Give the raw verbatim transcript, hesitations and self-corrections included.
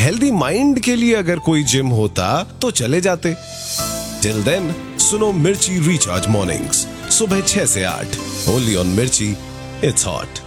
Healthy mind के लिए अगर कोई जिम होता तो चले जाते। टिल देन सुनो मिर्ची रिचार्ज मॉर्निंग्स सुबह छह से आठ, ओनली ऑन मिर्ची, इट्स हॉट।